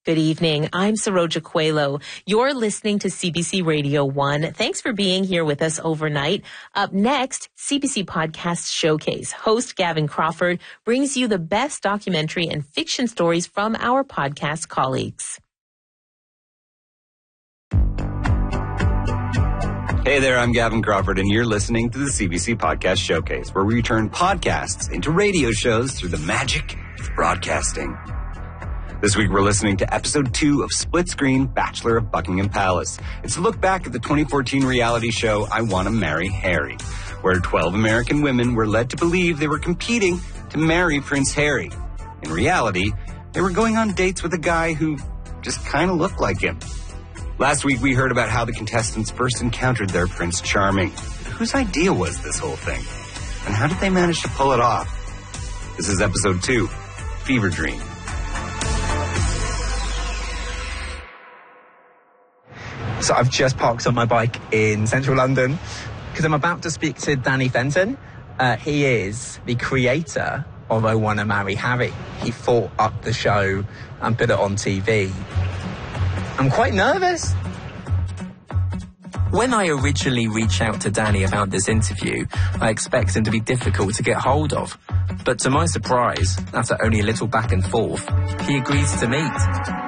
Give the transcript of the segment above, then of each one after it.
Good evening. I'm Saroja Coelho. You're listening to CBC Radio 1. Thanks for being here with us overnight. Up next, CBC Podcast Showcase. Host Gavin Crawford brings you the best documentary and fiction stories from our podcast colleagues. Hey there, I'm Gavin Crawford, and you're listening to the CBC Podcast Showcase, where we turn podcasts into radio shows through the magic of broadcasting. This week, we're listening to episode 2 of Split Screen Bachelor of Buckingham Palace. It's a look back at the 2014 reality show I Want to Marry Harry, where 12 American women were led to believe they were competing to marry Prince Harry. In reality, they were going on dates with a guy who just kind of looked like him. Last week, we heard about how the contestants first encountered their Prince Charming. Whose idea was this whole thing? And how did they manage to pull it off? This is episode 2, Fever Dream. So I've just parked on my bike in central London because I'm about to speak to Danny Fenton. He is the creator of I Want to Marry Harry. He thought up the show and put it on TV. I'm quite nervous. When I originally reached out to Danny about this interview, I expected him to be difficult to get hold of. But to my surprise, after only a little back and forth, he agrees to meet.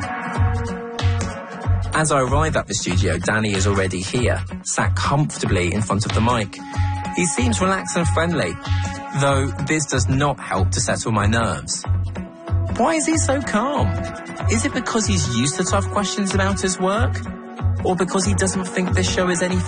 As I arrive at the studio, Danny is already here, sat comfortably in front of the mic. He seems relaxed and friendly, though this does not help to settle my nerves. Why is he so calm? Is it because he's used to tough questions about his work? Or because he doesn't think this show is anything